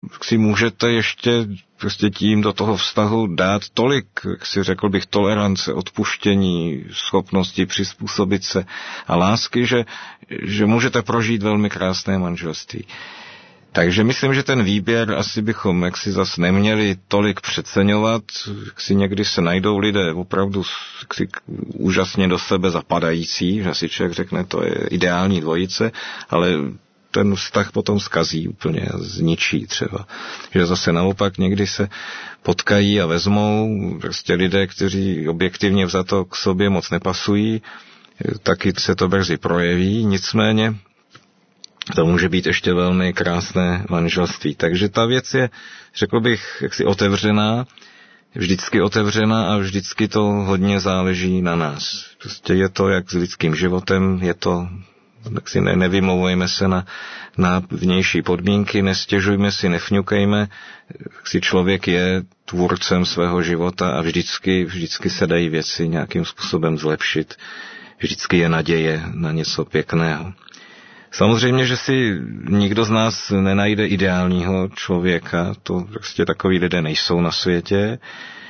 si můžete ještě prostě tím do toho vztahu dát tolik, jak si řekl bych, tolerance, odpuštění, schopnosti přizpůsobit se a lásky, že můžete prožít velmi krásné manželství. Takže myslím, že ten výběr asi bychom jaksi zas neměli tolik přeceňovat. Jaksi někdy se najdou lidé opravdu jaksi úžasně do sebe zapadající, že si člověk řekne, to je ideální dvojice, ale ten vztah potom zkazí úplně, zničí třeba. Že zase naopak někdy se potkají a vezmou prostě lidé, kteří objektivně vzato k sobě moc nepasují, taky se to brzy projeví, nicméně to může být ještě velmi krásné manželství. Takže ta věc je, řekl bych, jaksi otevřená, vždycky otevřená a vždycky to hodně záleží na nás. Prostě je to jak s lidským životem, je to, tak si nevymlouvejme se na vnější podmínky, nestěžujme si, nefňukejme, si člověk je tvůrcem svého života a vždycky se dají věci nějakým způsobem zlepšit. Vždycky je naděje na něco pěkného. Samozřejmě, že si nikdo z nás nenajde ideálního člověka, to prostě takový lidé nejsou na světě.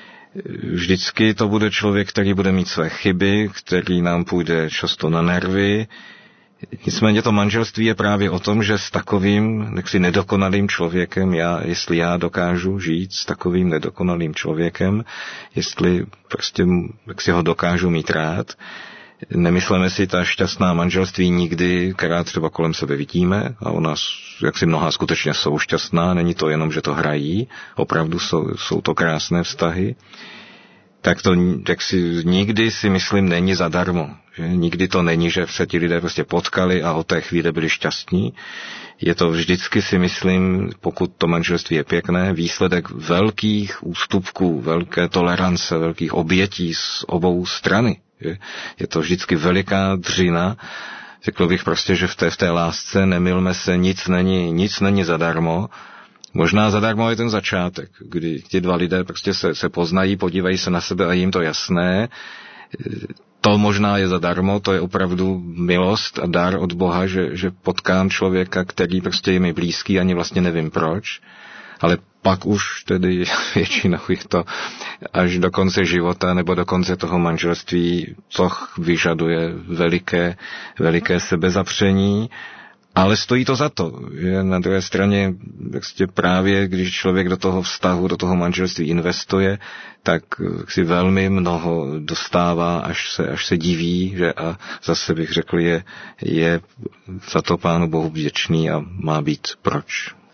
Vždycky to bude člověk, který bude mít své chyby, který nám půjde často na nervy. Nicméně to manželství je právě o tom, že s takovým nedokonalým člověkem, jestli já dokážu žít s takovým nedokonalým člověkem, jestli prostě jak si ho dokážu mít rád, nemyslíme si ta šťastná manželství nikdy, která třeba kolem sebe vidíme, a u nás, jak si mnohá skutečně jsou šťastná, není to jenom, že to hrají, opravdu jsou to krásné vztahy, tak to nikdy si myslím není zadarmo. Že? Nikdy to není, že se ti lidé prostě potkali a od té chvíle byli šťastní. Je to vždycky, si myslím, pokud to manželství je pěkné, výsledek velkých ústupků, velké tolerance, velkých obětí z obou strany. Že? Je to vždycky veliká dřina. Řekl bych prostě, že v té lásce nemylme se, nic není zadarmo. Možná zadarmo je ten začátek, kdy ti dva lidé prostě se poznají, podívají se na sebe a jim to jasné. To možná je zadarmo, to je opravdu milost a dar od Boha, že potkám člověka, který prostě je mi blízký, ani vlastně nevím proč. Ale pak už tedy většinou je to až do konce života nebo do konce toho manželství, co vyžaduje veliké sebezapření. Ale stojí to za to, že na druhé straně právě, když člověk do toho vztahu, do toho manželství investuje, tak si velmi mnoho dostává, až se diví, že a zase bych řekl, je za to Pánu Bohu vděčný a má být proč.